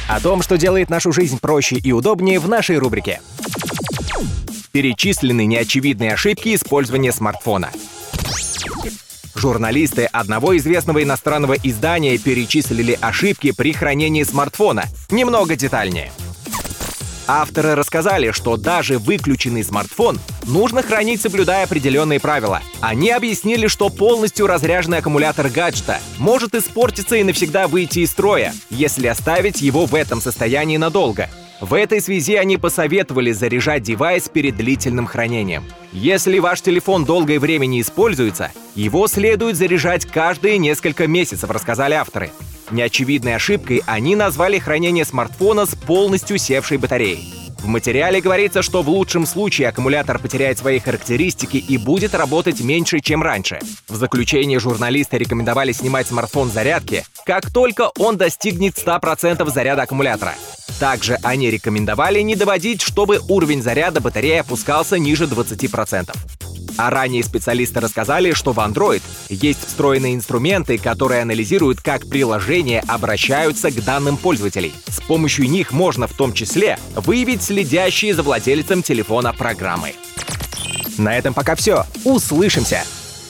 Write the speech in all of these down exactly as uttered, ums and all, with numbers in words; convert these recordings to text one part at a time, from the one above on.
О том, что делает нашу жизнь проще и удобнее, в нашей рубрике. Перечислены неочевидные ошибки использования смартфона. Журналисты одного известного иностранного издания перечислили ошибки при хранении смартфона. Немного детальнее. Авторы рассказали, что даже выключенный смартфон нужно хранить, соблюдая определенные правила. Они объяснили, что полностью разряженный аккумулятор гаджета может испортиться и навсегда выйти из строя, если оставить его в этом состоянии надолго. В этой связи они посоветовали заряжать девайс перед длительным хранением. Если ваш телефон долгое время не используется, его следует заряжать каждые несколько месяцев, рассказали авторы. Неочевидной ошибкой они назвали хранение смартфона с полностью севшей батареей. В материале говорится, что в лучшем случае аккумулятор потеряет свои характеристики и будет работать меньше, чем раньше. В заключение журналисты рекомендовали снимать смартфон с зарядки, как только он достигнет ста процентов заряда аккумулятора. Также они рекомендовали не доводить, чтобы уровень заряда батареи опускался ниже двадцати процентов. А ранее специалисты рассказали, что в Android есть встроенные инструменты, которые анализируют, как приложения обращаются к данным пользователей. С помощью них можно в том числе выявить следящие за владельцем телефона программы. На этом пока все. Услышимся!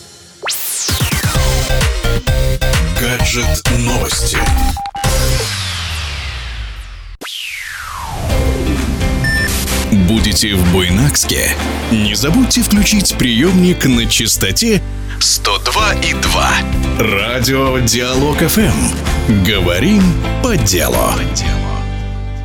Гаджет новости. Будете в Буйнакске? Не забудьте включить приемник на частоте сто два и два. Радио Диалог эф эм. Говорим по делу.